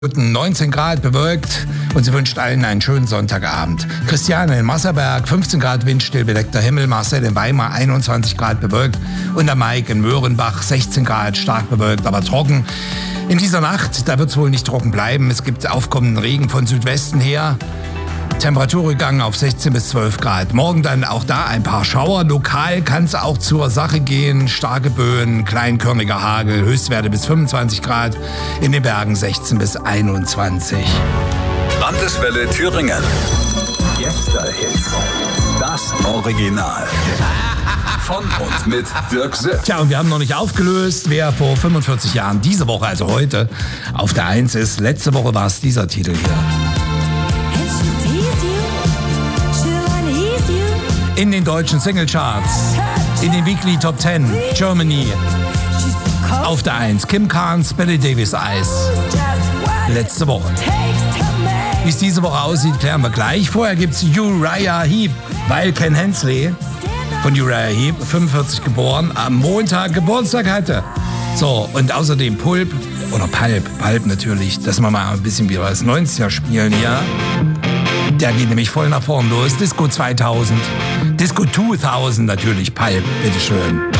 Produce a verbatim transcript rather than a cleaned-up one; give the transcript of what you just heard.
neunzehn Grad bewölkt und sie wünscht allen einen schönen Sonntagabend. Christiane in Masserberg, fünfzehn Grad windstill, bedeckter Himmel. Marcel in Weimar, einundzwanzig Grad bewölkt. Und der Mike in Möhrenbach, sechzehn Grad, stark bewölkt, aber trocken. In dieser Nacht, da wird es wohl nicht trocken bleiben. Es gibt aufkommenden Regen von Südwesten her. Temperaturrückgang auf sechzehn bis zwölf Grad. Morgen dann auch da ein paar Schauer. Lokal kann es auch zur Sache gehen. Starke Böen, kleinkörniger Hagel, Höchstwerte bis fünfundzwanzig Grad. In den Bergen sechzehn bis einundzwanzig. Landeswelle Thüringen. Gäste-Hits. Das Original. Von und mit Dirk Sipp. Tja, und wir haben noch nicht aufgelöst, wer vor fünfundvierzig Jahren diese Woche, also heute, auf der Eins ist. Letzte Woche war es dieser Titel hier. In den deutschen Singlecharts, in den Weekly Top Ten, Germany. Auf der Eins, Kim Carnes, Billy Davies Eyes. Letzte Woche. Wie es diese Woche aussieht, klären wir gleich. Vorher gibt's Uriah Heep, weil Ken Hensley von Uriah Heep, fünfundvierzig geboren, am Montag Geburtstag hatte. So, und außerdem Pulp, oder Pulp, Pulp natürlich, dass wir mal ein bisschen wieder das neunziger spielen hier. Der geht nämlich voll nach vorn los. Disco zweitausend. Disco zweitausend natürlich. Pulp, bitteschön.